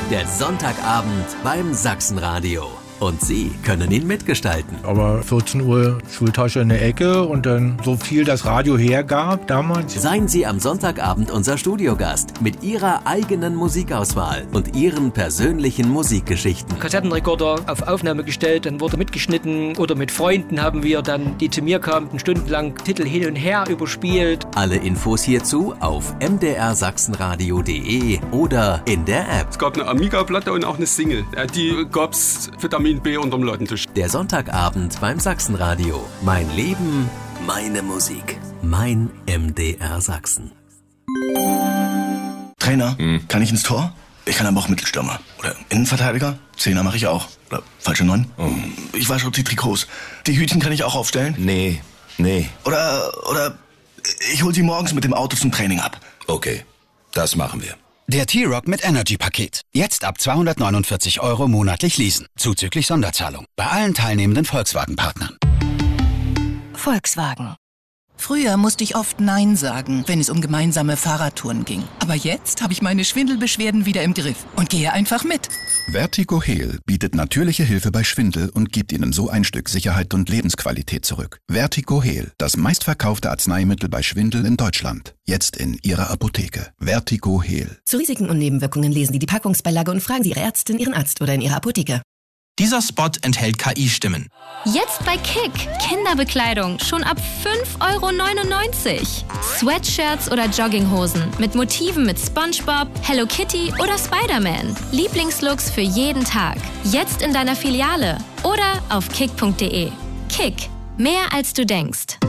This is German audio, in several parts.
Der Sonntagabend beim Sachsenradio. Und Sie können ihn mitgestalten. Aber 14 Uhr Schultasche in der Ecke und dann so viel das Radio hergab damals. Seien Sie am Sonntagabend unser Studiogast mit Ihrer eigenen Musikauswahl und Ihren persönlichen Musikgeschichten. Kassettenrekorder auf Aufnahme gestellt, dann wurde mitgeschnitten oder mit Freunden haben wir dann, die zu mir kamen, stundenlang Titel hin und her überspielt. Alle Infos hierzu auf mdrsachsenradio.de oder in der App. Es gab eine Amiga-Platte und auch eine Single. Die gab's Vitamin B unterm Ladentisch. Der Sonntagabend beim Sachsenradio. Mein Leben, meine Musik. Mein MDR Sachsen. Trainer, kann ich ins Tor? Ich kann aber auch Mittelstürmer. Oder Innenverteidiger? Zehner mache ich auch. Oder falsche 9? Ich wasche die Trikots. Die Hütchen kann ich auch aufstellen? Nee. Oder ich hol sie morgens mit dem Auto zum Training ab. Okay, das machen wir. Der T-Rock mit Energy-Paket. Jetzt ab 249 € monatlich leasen. Zuzüglich Sonderzahlung. Bei allen teilnehmenden Volkswagen-Partnern. Volkswagen. Früher musste ich oft Nein sagen, wenn es um gemeinsame Fahrradtouren ging. Aber jetzt habe ich meine Schwindelbeschwerden wieder im Griff und gehe einfach mit. Vertigo Heal bietet natürliche Hilfe bei Schwindel und gibt Ihnen so ein Stück Sicherheit und Lebensqualität zurück. Vertigo Heal, das meistverkaufte Arzneimittel bei Schwindel in Deutschland. Jetzt in Ihrer Apotheke. Vertigo Heal. Zu Risiken und Nebenwirkungen lesen Sie die Packungsbeilage und fragen Sie Ihre Ärztin, Ihren Arzt oder in Ihrer Apotheke. Dieser Spot enthält KI-Stimmen. Jetzt bei Kick. Kinderbekleidung schon ab 5,99 €. Sweatshirts oder Jogginghosen mit Motiven mit SpongeBob, Hello Kitty oder Spider-Man. Lieblingslooks für jeden Tag. Jetzt in deiner Filiale oder auf kick.de. Kick. Mehr als du denkst.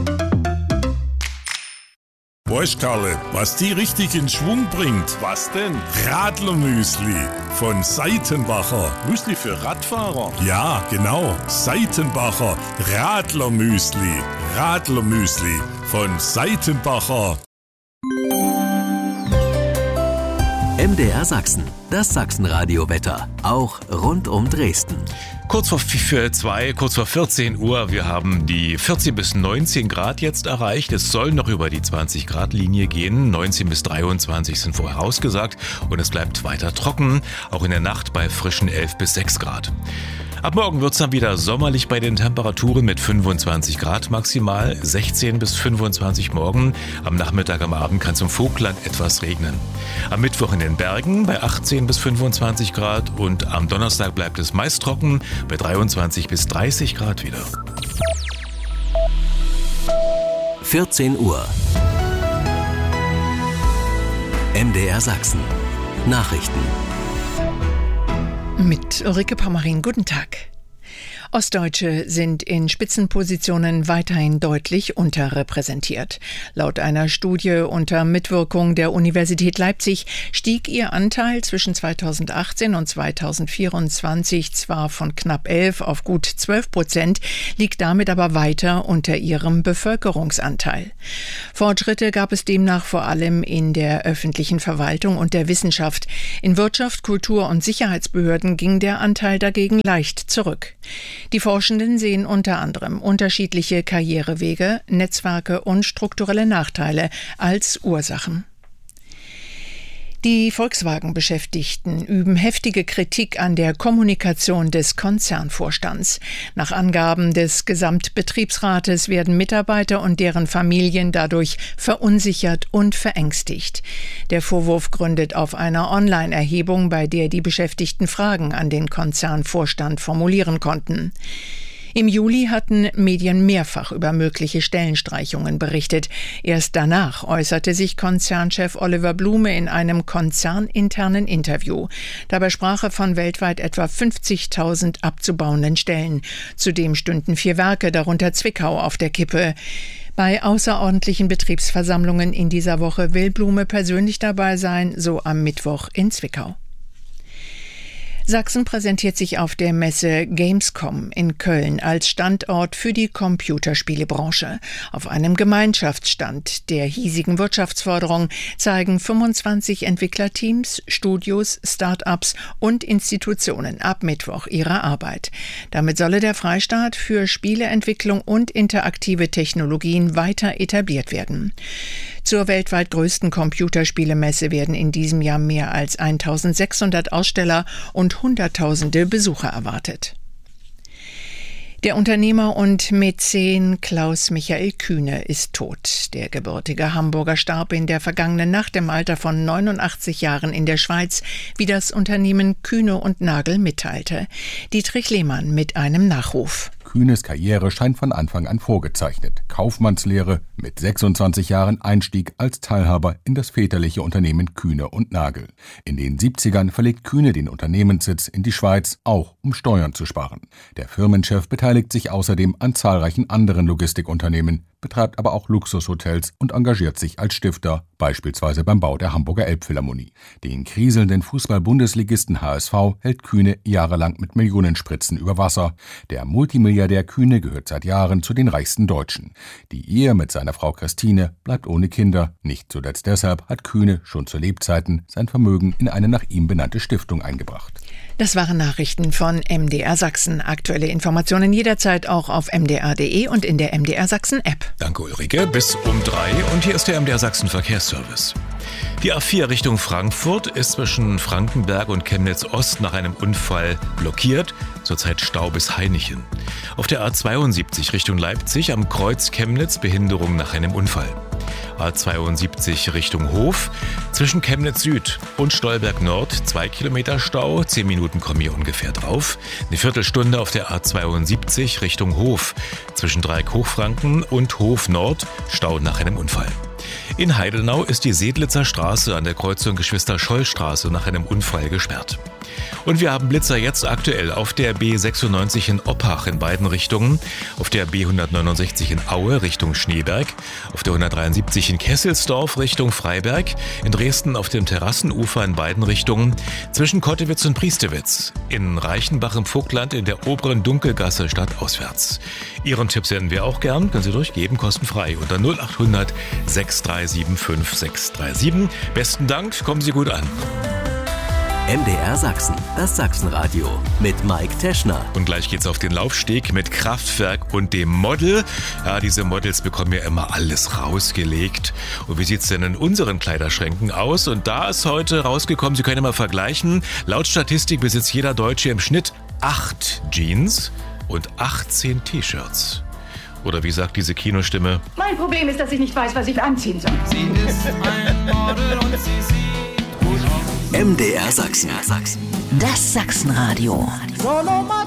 Weißt Karle, was die richtig in Schwung bringt? Was denn? Radlermüsli von Seitenbacher. Müsli für Radfahrer? Ja, genau. Seitenbacher Radlermüsli. Radlermüsli von Seitenbacher. MDR Sachsen, das Sachsenradio-Wetter, auch rund um Dresden. Kurz vor 14 Uhr, wir haben die 14 bis 19 Grad jetzt erreicht. Es soll noch über die 20 Grad Linie gehen. 19 bis 23 sind vorausgesagt und es bleibt weiter trocken, auch in der Nacht bei frischen 11 bis 6 Grad. Ab morgen wird es dann wieder sommerlich bei den Temperaturen mit 25 Grad maximal, 16 bis 25 morgen. Am Nachmittag, am Abend kann es im Vogtland etwas regnen. Am Mittwoch in den Bergen bei 18 bis 25 Grad und am Donnerstag bleibt es meist trocken bei 23 bis 30 Grad wieder. 14 Uhr. MDR Sachsen. Nachrichten. Mit Ulrike Pommerin, guten Tag. Ostdeutsche sind in Spitzenpositionen weiterhin deutlich unterrepräsentiert. Laut einer Studie unter Mitwirkung der Universität Leipzig stieg ihr Anteil zwischen 2018 und 2024 zwar von knapp 11 auf gut 12%, liegt damit aber weiter unter ihrem Bevölkerungsanteil. Fortschritte gab es demnach vor allem in der öffentlichen Verwaltung und der Wissenschaft. In Wirtschaft, Kultur und Sicherheitsbehörden ging der Anteil dagegen leicht zurück. Die Forschenden sehen unter anderem unterschiedliche Karrierewege, Netzwerke und strukturelle Nachteile als Ursachen. Die Volkswagen-Beschäftigten üben heftige Kritik an der Kommunikation des Konzernvorstands. Nach Angaben des Gesamtbetriebsrates werden Mitarbeiter und deren Familien dadurch verunsichert und verängstigt. Der Vorwurf gründet auf einer Online-Erhebung, bei der die Beschäftigten Fragen an den Konzernvorstand formulieren konnten. Im Juli hatten Medien mehrfach über mögliche Stellenstreichungen berichtet. Erst danach äußerte sich Konzernchef Oliver Blume in einem konzerninternen Interview. Dabei sprach er von weltweit etwa 50.000 abzubauenden Stellen. Zudem stünden 4 Werke, darunter Zwickau, auf der Kippe. Bei außerordentlichen Betriebsversammlungen in dieser Woche will Blume persönlich dabei sein, so am Mittwoch in Zwickau. Sachsen präsentiert sich auf der Messe Gamescom in Köln als Standort für die Computerspielebranche. Auf einem Gemeinschaftsstand der hiesigen Wirtschaftsförderung zeigen 25 Entwicklerteams, Studios, Start-ups und Institutionen ab Mittwoch ihre Arbeit. Damit solle der Freistaat für Spieleentwicklung und interaktive Technologien weiter etabliert werden. Zur weltweit größten Computerspielemesse werden in diesem Jahr mehr als 1600 Aussteller und Hunderttausende Besucher erwartet. Der Unternehmer und Mäzen Klaus Michael Kühne ist tot. Der gebürtige Hamburger starb in der vergangenen Nacht im Alter von 89 Jahren in der Schweiz, wie das Unternehmen Kühne und Nagel mitteilte. Dietrich Lehmann mit einem Nachruf. Kühnes Karriere scheint von Anfang an vorgezeichnet. Kaufmannslehre, mit 26 Jahren Einstieg als Teilhaber in das väterliche Unternehmen Kühne und Nagel. In den 70ern verlegt Kühne den Unternehmenssitz in die Schweiz, auch um Steuern zu sparen. Der Firmenchef beteiligt sich außerdem an zahlreichen anderen Logistikunternehmen, betreibt aber auch Luxushotels und engagiert sich als Stifter, beispielsweise beim Bau der Hamburger Elbphilharmonie. Den kriselnden Fußball-Bundesligisten HSV hält Kühne jahrelang mit Millionenspritzen über Wasser. Der Multimilliardär Kühne gehört seit Jahren zu den reichsten Deutschen. Die Ehe mit seiner Frau Christine bleibt ohne Kinder. Nicht zuletzt deshalb hat Kühne schon zu Lebzeiten sein Vermögen in eine nach ihm benannte Stiftung eingebracht. Das waren Nachrichten von MDR Sachsen. Aktuelle Informationen jederzeit auch auf mdr.de und in der MDR Sachsen App. Danke Ulrike, bis um 3 und hier ist der MDR Sachsen Verkehrsservice. Die A4 Richtung Frankfurt ist zwischen Frankenberg und Chemnitz Ost nach einem Unfall blockiert, zurzeit Stau bis Hainichen. Auf der A72 Richtung Leipzig am Kreuz Chemnitz Behinderung nach einem Unfall. A72 Richtung Hof, zwischen Chemnitz Süd und Stolberg Nord 2 Kilometer Stau, 10 Minuten kommen hier ungefähr drauf. Eine Viertelstunde auf der A72 Richtung Hof, zwischen Dreieck-Hochfranken und Hof Nord, Stau nach einem Unfall. In Heidenau ist die Sedlitzer Straße an der Kreuzung Geschwister-Scholl-Straße nach einem Unfall gesperrt. Und wir haben Blitzer jetzt aktuell auf der B96 in Oppach in beiden Richtungen, auf der B169 in Aue Richtung Schneeberg, auf der 173 in Kesselsdorf Richtung Freiberg, in Dresden auf dem Terrassenufer in beiden Richtungen, zwischen Kottewitz und Priestewitz, in Reichenbach im Vogtland in der oberen Dunkelgasse stadtauswärts. Ihren Tipp senden wir auch gern, können Sie durchgeben, kostenfrei unter 0800 637 5637. Besten Dank, kommen Sie gut an. MDR Sachsen, das Sachsenradio mit Mike Teschner. Und gleich geht's auf den Laufsteg mit Kraftwerk und dem Model. Ja, diese Models bekommen ja immer alles rausgelegt. Und wie sieht's denn in unseren Kleiderschränken aus? Und da ist heute rausgekommen, Sie können mal vergleichen. Laut Statistik besitzt jeder Deutsche im Schnitt 8 Jeans und 18 T-Shirts. Oder wie sagt diese Kinostimme? Mein Problem ist, dass ich nicht weiß, was ich anziehen soll. Sie ist ein Model und sie sieht gut aus. MDR Sachsen. Das Sachsenradio. Solo